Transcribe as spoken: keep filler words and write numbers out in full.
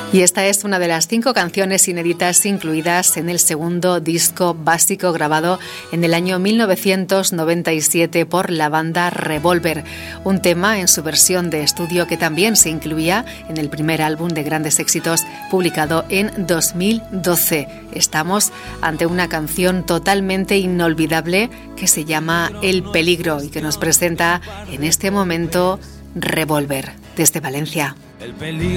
Y esta es una de las cinco canciones inéditas incluidas en el segundo disco básico grabado en el año mil novecientos noventa y siete por la banda Revolver, un tema en su versión de estudio que también se incluía en el primer álbum de grandes éxitos publicado en dos mil doce. Estamos ante una canción totalmente inolvidable que se llama El Peligro y que nos presenta en este momento Revolver desde Valencia. El peligro